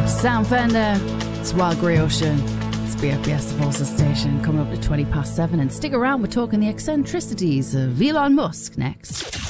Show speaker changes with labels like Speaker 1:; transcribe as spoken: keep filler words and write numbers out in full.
Speaker 1: Sam Fender, it's Wild Grey Ocean. It's B F B S, the Pulsar station, coming up to twenty past seven. And stick around, we're talking the eccentricities of Elon Musk next.